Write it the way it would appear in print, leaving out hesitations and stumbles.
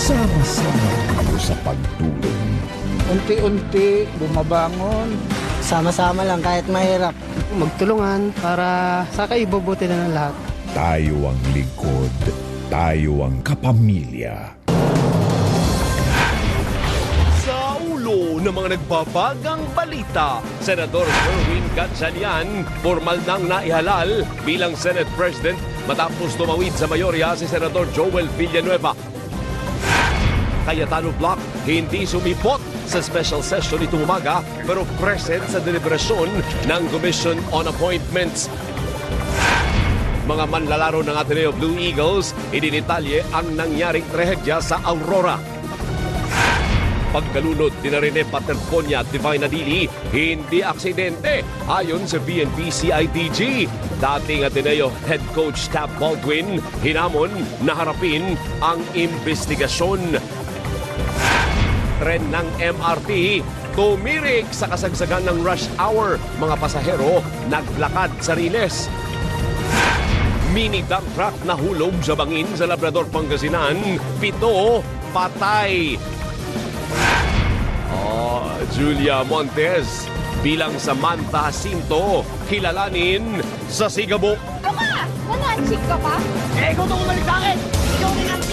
Sama-sama tayo sa pagtulong. Unti-unti bumabangon. Sama-sama lang kahit mahirap. Magtulungan para sa kaibubuti na ng lahat. Tayo ang lingkod. Tayo ang kapamilya. Sa ulo ng mga nagbabagang balita, Senador Sherwin Gatchalian formal nang naihalal bilang Senate President matapos tumawid sa mayorya si Senador Joel Villanueva. Cayetano Block hindi sumipot sa special session itong umaga pero present sa deliberasyon ng Commission on Appointments. Mga manlalaro ng Ateneo Blue Eagles, idinitalye ang nangyaring trahedya sa Aurora. Pagkalunod ni Rene Paterponia at Divine Adili, hindi aksidente ayon sa PNP CIDG. Dating Ateneo head coach Tab Baldwin, hinamon na harapin ang investigasyon. Tren ng MRT, tumirik sa kasagsagan ng rush hour. Mga pasahero naglakad sa riles. Mini dump truck nahulog sa bangin sa Labrador, Pangasinan. 7 patay. Julia Montes bilang Samantha Jacinto, kilalanin sa Sigabo. Ano ka? Nananchik ka pa? Eh, ikaw na umalik sa akin! Ikaw na